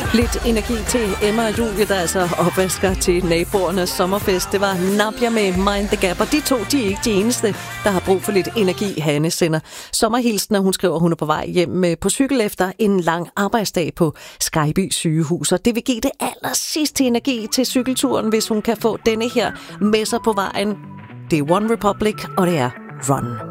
Lidt energi til Emma og Julie, der altså opvasker til naboernes sommerfest. Det var Nabia med Mind the Gap, og de to, de er ikke de eneste, der har brug for lidt energi. Hanne sender sommerhilsen, og hun skriver, at hun er på vej hjem på cykel efter en lang arbejdsdag på Skyby sygehus. Og det vil give det allersidste energi til cykelturen, hvis hun kan få denne her med sig på vejen. Det er One Republic, og det er Run.